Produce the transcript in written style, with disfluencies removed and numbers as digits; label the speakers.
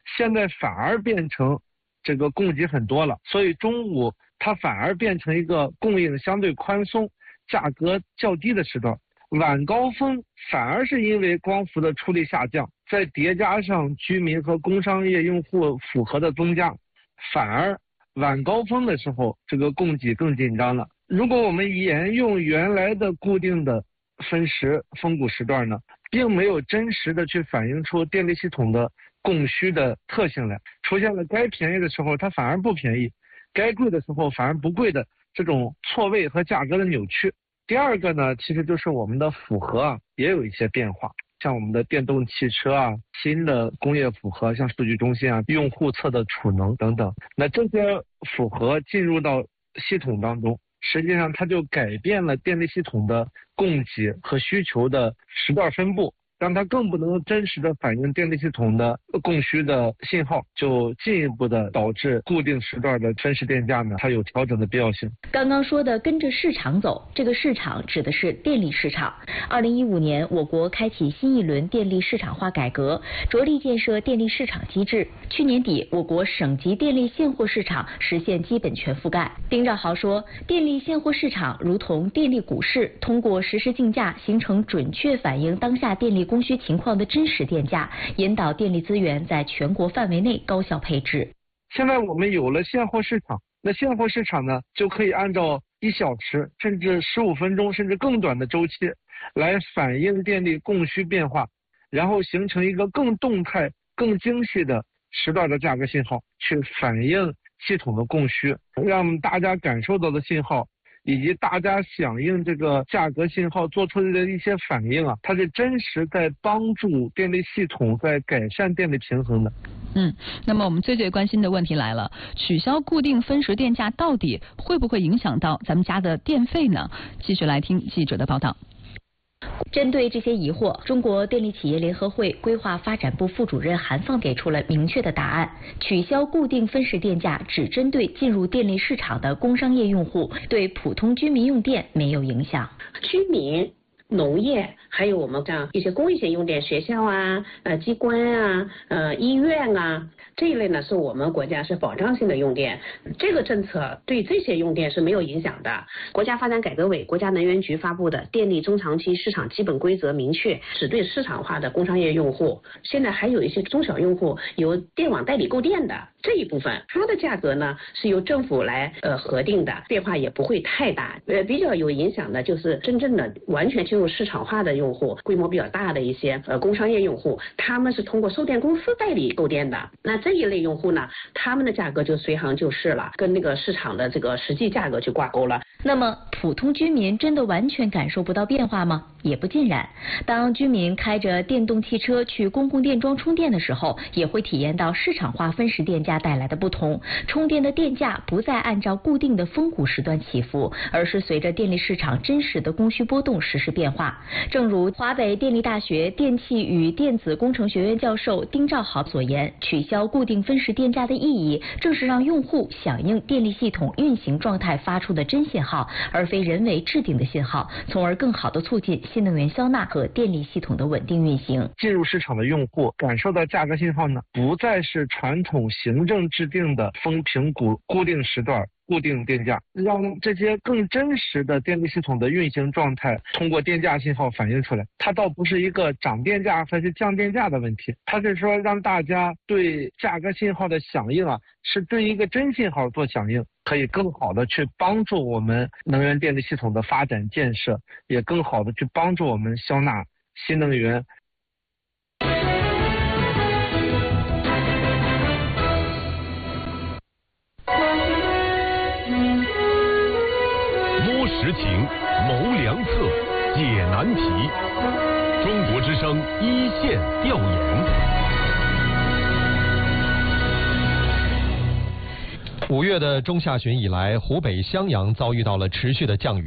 Speaker 1: 现在反而变成这个供给很多了，所以中午它反而变成一个供应相对宽松、价格较低的时段。晚高峰反而是因为光伏的出力下降，再叠加上居民和工商业用户负荷的增加，反而晚高峰的时候这个供给更紧张了。如果我们沿用原来的固定的分时峰谷时段呢，并没有真实的去反映出电力系统的供需的特性来，出现了该便宜的时候它反而不便宜，该贵的时候反而不贵的这种错位和价格的扭曲。第二个呢，其实就是我们的负荷也有一些变化，像我们的电动汽车新的工业负荷，像数据中心用户侧的储能等等，那这些负荷进入到系统当中，实际上它就改变了电力系统的供给和需求的时段分布，让它更不能真实的反映电力系统的供需的信号，就进一步的导致固定时段的分时电价呢，它有调整的必要性。
Speaker 2: 刚刚说的跟着市场走，这个市场指的是电力市场。2015年，我国开启新一轮电力市场化改革，着力建设电力市场机制。去年底，我国省级电力现货市场实现基本全覆盖。丁兆豪说，电力现货市场如同电力股市，通过实时竞价，形成准确反映当下电力供需情况的真实电价，引导电力资源在全国范围内高效配置。
Speaker 1: 现在我们有了现货市场，那现货市场呢，就可以按照1小时甚至15分钟甚至更短的周期来反映电力供需变化，然后形成一个更动态、更精细的时段的价格信号，去反映系统的供需，让大家感受到的信号以及大家响应这个价格信号做出的一些反应它是真实在帮助电力系统在改善电力平衡的。
Speaker 3: 那么我们最关心的问题来了，取消固定分时电价到底会不会影响到咱们家的电费呢？继续来听记者的报道。
Speaker 2: 针对这些疑惑，中国电力企业联合会规划发展部副主任韩放给出了明确的答案：取消固定分时电价只针对进入电力市场的工商业用户，对普通居民用电没有影响。
Speaker 4: 居民、农业还有我们像一些公益性用电，学校机关医院这一类呢，是我们国家是保障性的用电，这个政策对这些用电是没有影响的。国家发展改革委、国家能源局发布的电力中长期市场基本规则明确，只对市场化的工商业用户，现在还有一些中小用户由电网代理购电的这一部分，它的价格呢是由政府来核定的，变化也不会太大。比较有影响的就是真正的完全进入市场化的用户，规模比较大的一些工商业用户，他们是通过售电公司代理购电的。那这一类用户呢，他们的价格就随行就市了，跟那个市场的这个实际价格就挂钩了。
Speaker 2: 那么普通居民真的完全感受不到变化吗？也不尽然。当居民开着电动汽车去公共电桩充电的时候，也会体验到市场化分时电价带来的不同。充电的电价不再按照固定的峰谷时段起伏，而是随着电力市场真实的供需波动实时变化。正如华北电力大学电气与电子工程学院教授丁兆豪所言，取消固定分时电价的意义，正是让用户响应电力系统运行状态发出的真信号，而非人为制定的信号，从而更好地促进新能源消纳和电力系统的稳定运行。
Speaker 1: 进入市场的用户感受到价格信号呢，不再是传统行政制定的峰平谷固定时段固定电价，让这些更真实的电力系统的运行状态通过电价信号反映出来。它倒不是一个涨电价还是降电价的问题，它是说让大家对价格信号的响应是对一个真信号做响应，可以更好的去帮助我们能源电力系统的发展建设，也更好的去帮助我们消纳新能源。
Speaker 5: 摸实情，谋良策，解难题。中国之声一线调研。5月的中下旬以来，湖北襄阳遭遇到了持续的降雨。